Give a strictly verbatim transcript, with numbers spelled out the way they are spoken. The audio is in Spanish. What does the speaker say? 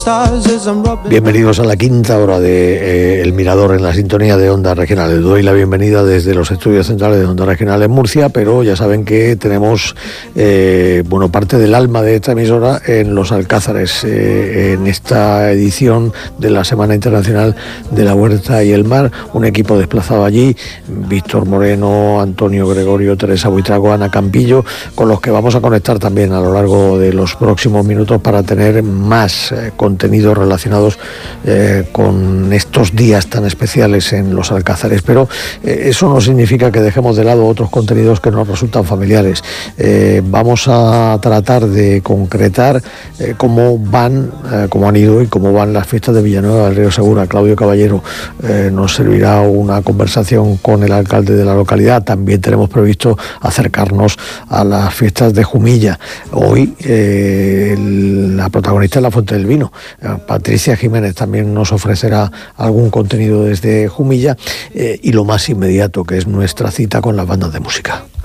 Bienvenidos a la quinta hora de eh, El Mirador en la sintonía de Onda Regional. Les doy la bienvenida desde los estudios centrales de Onda Regional en Murcia, pero ya saben que tenemos eh, bueno, parte del alma de esta emisora en Los Alcázares, eh, en esta edición de la Semana Internacional de la Huerta y el Mar. Un equipo desplazado allí, Víctor Moreno, Antonio Gregorio, Teresa Buitrago, Ana Campillo, con los que vamos a conectar también a lo largo de los próximos minutos para tener más eh, contenidos relacionados eh, con estos días tan especiales en Los Alcázares, pero eh, eso no significa que dejemos de lado otros contenidos que nos resultan familiares. Eh, vamos a tratar de concretar eh, cómo van, eh, cómo han ido y cómo van las fiestas de Villanueva del Río Segura. Claudio Caballero eh, nos servirá una conversación con el alcalde de la localidad. También tenemos previsto acercarnos a las fiestas de Jumilla. Hoy eh, la protagonista es la Fuente del Vino. Patricia Jiménez también nos ofrecerá algún contenido desde Jumilla eh, y lo más inmediato, que es nuestra cita con las bandas de música.